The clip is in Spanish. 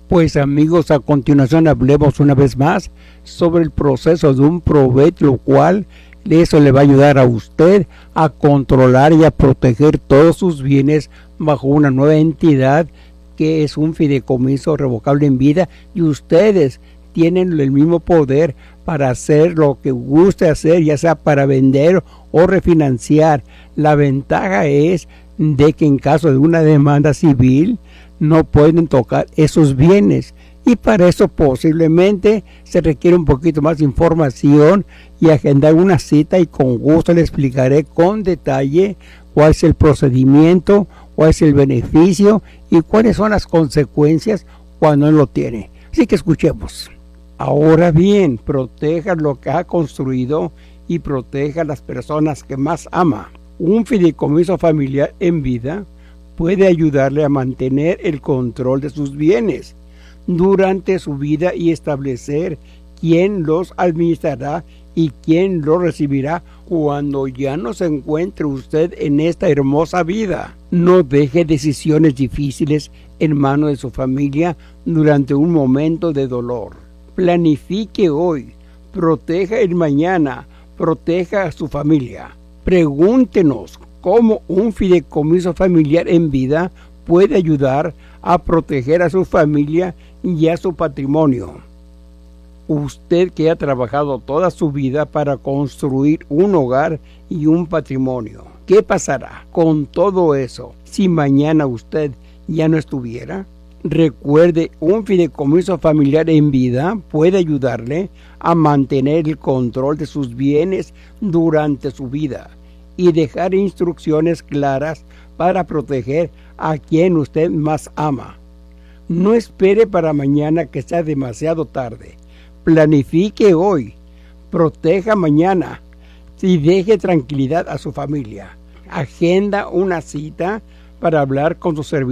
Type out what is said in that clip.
Pues amigos, a continuación hablemos una vez más sobre el proceso de un probate, lo cual eso le va a ayudar a usted a controlar y a proteger todos sus bienes bajo una nueva entidad que es un fideicomiso revocable en vida, y ustedes tienen el mismo poder para hacer lo que guste hacer, ya sea para vender o refinanciar. La ventaja es de que en caso de una demanda civil no pueden tocar esos bienes, y para eso posiblemente se requiere un poquito más de información y agendar una cita, y con gusto le explicaré con detalle cuál es el procedimiento, cuál es el beneficio y cuáles son las consecuencias cuando no lo tiene. Así que escuchemos. Ahora bien, proteja lo que ha construido y proteja a las personas que más ama. Un fideicomiso familiar en vida puede ayudarle a mantener el control de sus bienes durante su vida y establecer quién los administrará y quién los recibirá cuando ya no se encuentre usted en esta hermosa vida. No deje decisiones difíciles en manos de su familia durante un momento de dolor. Planifique hoy, proteja el mañana, proteja a su familia. Pregúntenos cómo un fideicomiso familiar en vida puede ayudar a proteger a su familia y a su patrimonio. Usted que ha trabajado toda su vida para construir un hogar y un patrimonio, ¿qué pasará con todo eso si mañana usted ya no estuviera? Recuerde, un fideicomiso familiar en vida puede ayudarle a mantener el control de sus bienes durante su vida y dejar instrucciones claras para proteger a quien usted más ama. No espere para mañana que sea demasiado tarde. Planifique hoy, proteja mañana y deje tranquilidad a su familia. Agenda una cita para hablar con su servidor